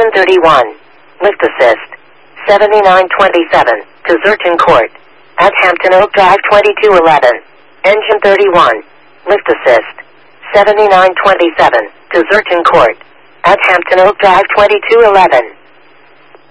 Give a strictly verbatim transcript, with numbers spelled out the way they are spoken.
Engine thirty-one. Lift assist. seventy-nine twenty-seven to Zerton Court. At Hampton Oak Drive twenty-two eleven. Engine thirty-one. Lift assist. seventy-nine twenty-seven to Zerton Court. At Hampton Oak Drive twenty-two eleven.